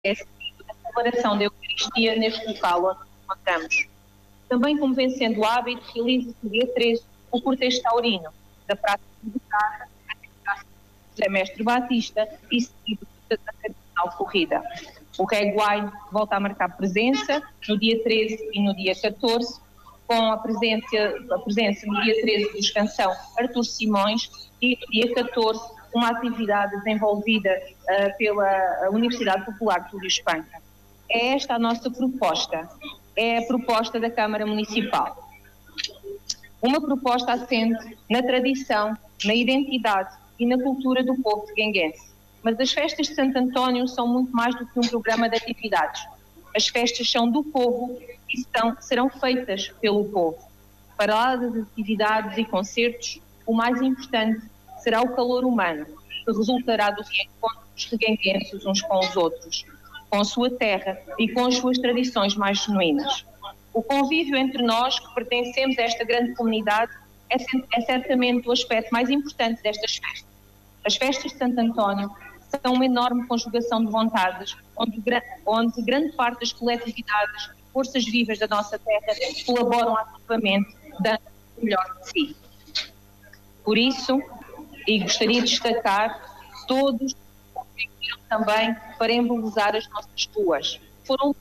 é seguido da celebração da Eucaristia neste local onde nos encontramos. Também, como vem sendo o hábito, realiza-se no dia 13 o cortejo taurino da Praça de Casa até a Praça de José Mestre Batista e seguido da tradicional corrida. O Reguai volta a marcar presença no dia 13 e no dia 14, com a presença no dia 13 do escansão Artur Simões e no dia 14 uma atividade desenvolvida pela Universidade Popular Túlio Espanca. É esta a nossa proposta, é a proposta da Câmara Municipal. Uma proposta assente na tradição, na identidade e na cultura do povo seguenguense. Mas as festas de Santo António são muito mais do que um programa de atividades. As festas são do povo e serão feitas pelo povo. Para lá das atividades e concertos, o mais importante será o calor humano, que resultará do reencontro dos reguenguenses uns com os outros, com a sua terra e com as suas tradições mais genuínas. O convívio entre nós, que pertencemos a esta grande comunidade, é certamente o aspecto mais importante destas festas. As festas de Santo António são uma enorme conjugação de vontades, onde grande parte das coletividades e forças vivas da nossa terra colaboram ativamente, dando o melhor de si. Por isso, e gostaria de destacar, todos contribuíram também para embelezar as nossas ruas. Foram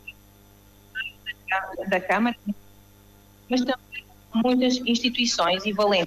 da Câmara, mas também muitas instituições e valentes.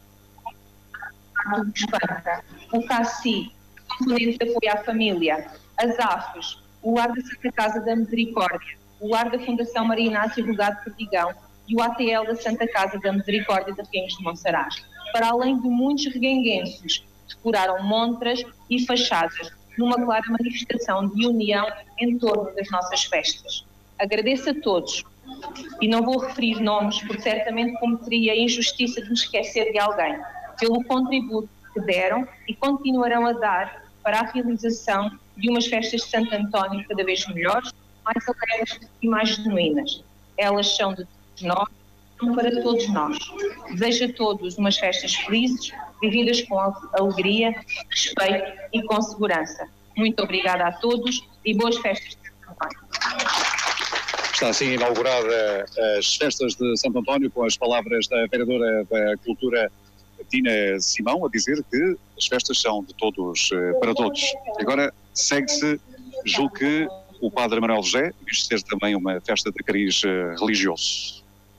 O CACI, o Componente de Apoio à Família, as AFES, o Lar da Santa Casa da Misericórdia, o Lar da Fundação Maria Inácio Rogado Perdigão e o ATL da Santa Casa da Misericórdia de Arquenhos de Monsaraz. Para além de muitos reguenguenses, decoraram montras e fachadas numa clara manifestação de união em torno das nossas festas. Agradeço a todos e não vou referir nomes porque certamente cometeria a injustiça de me esquecer de alguém, pelo contributo que deram e continuarão a dar para a realização de umas festas de Santo António cada vez melhores, mais alegres e mais genuínas. Elas são de todos nós, são para todos nós. Desejo a todos umas festas felizes, vividas com alegria, respeito e com segurança. Muito obrigada a todos e boas festas de Santo António. Está assim inaugurada as festas de Santo António com as palavras da vereadora da Cultura, Tina Simão, a dizer que as festas são de todos para todos. Agora segue-se, julgo que o Padre Manuel José, visto ser também uma festa de cariz religioso.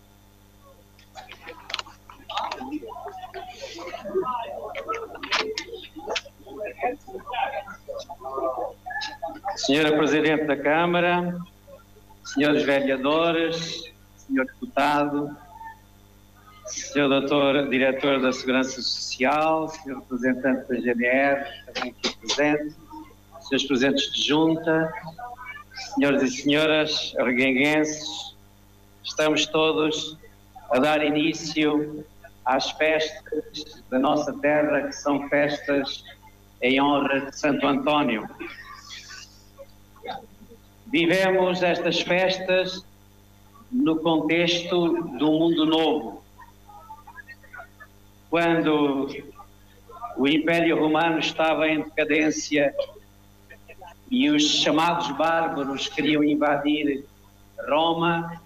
Senhora Presidente da Câmara, senhores vereadores, senhor deputado, senhor doutor Diretor da Segurança Social, senhor representante da GNR, também aqui presente, senhores presentes de junta, senhores e senhoras reguenguenses, estamos todos a dar início às festas da nossa terra, que são festas em honra de Santo António. Vivemos estas festas no contexto do mundo novo, quando o Império Romano estava em decadência e os chamados bárbaros queriam invadir Roma,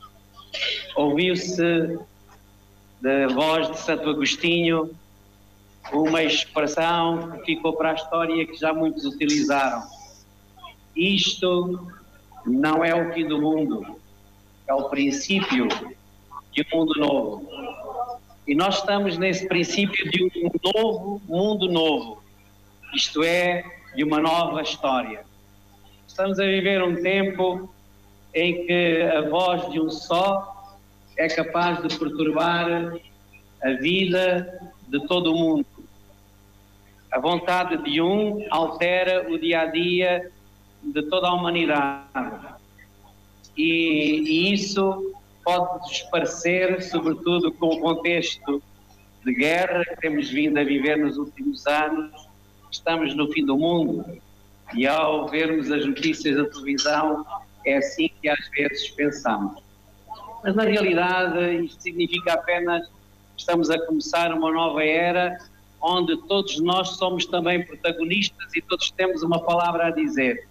ouviu-se da voz de Santo Agostinho uma expressão que ficou para a história que já muitos utilizaram. Isto não é o fim do mundo, é o princípio de um mundo novo. E nós estamos nesse princípio de um novo mundo novo, isto é, de uma nova história. Estamos a viver um tempo em que a voz de um só é capaz de perturbar a vida de todo o mundo. A vontade de um altera o dia-a-dia de toda a humanidade. E isso pode desparecer, sobretudo com o contexto de guerra que temos vindo a viver nos últimos anos. Estamos no fim do mundo e ao vermos as notícias da televisão é assim que às vezes pensamos. Mas na realidade isto significa apenas que estamos a começar uma nova era onde todos nós somos também protagonistas e todos temos uma palavra a dizer.